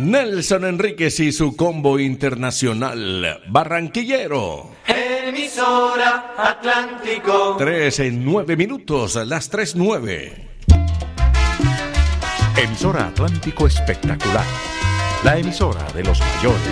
Nelson Enríquez y su combo internacional barranquillero. Emisora Atlántico. 3 en 9 minutos, las 3:09. Emisora Atlántico Espectacular, la emisora de los mayores.